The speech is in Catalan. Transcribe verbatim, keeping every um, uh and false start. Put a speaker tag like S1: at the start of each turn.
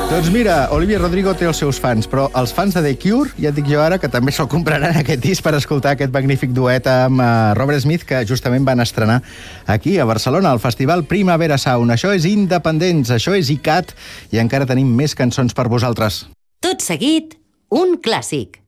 S1: Doncs mira, Olivia Rodrigo té els seus fans, però els fans de The Cure, ja et dic jo ara, que també se'l compraran aquest disc per escoltar aquest magnífic duet amb uh, Robert Smith, que justament van estrenar aquí, a Barcelona, al Festival Primavera Sound. Això és Independents, això és I C A T, i encara tenim més cançons per vosaltres.
S2: Tot seguit, un clàssic.